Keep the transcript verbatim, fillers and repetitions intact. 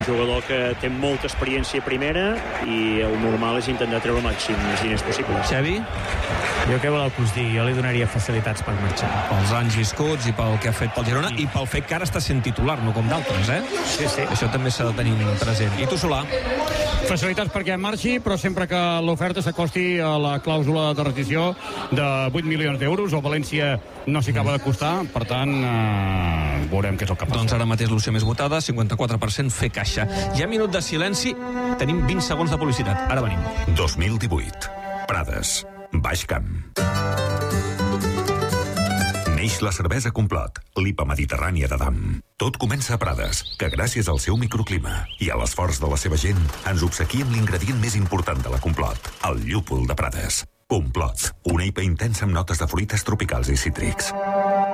Jugador que té molta experiència a primera i el normal és intentar treure el màxim diners possible. Xavi? Jo què voleu que us digui? Jo li donaria facilitats per marxar. Pels anys viscuts i pel que ha fet pel Girona i pel fet que ara està sent titular, no com d'altres, eh? Sí, sí. Això també s'ha de tenir present. I tu, Solà? Facilitats perquè marxi, però sempre que l'oferta s'acosti a la clàusula de rescisió de vuit milions d'euros, o València no s'hi acaba de costar, per tant, eh, veurem què és el que passa. Doncs ara mateix l'opció més votada, cinquanta-quatre per cent fer caixa. Hi ha minut de silenci, tenim vint segons de publicitat. Ara venim. dos mil divuit. Prades. Baix Camp. Neix la cervesa Complot, l'I P A mediterrània d'Adam. Tot comença a Prades, que gràcies al seu microclima i a l'esforç de la seva gent ens obsequia amb l'ingredient més important de la Complot, el llúpol de Prades. Complot, una I P A intensa amb notes de fruites tropicals i cítrics.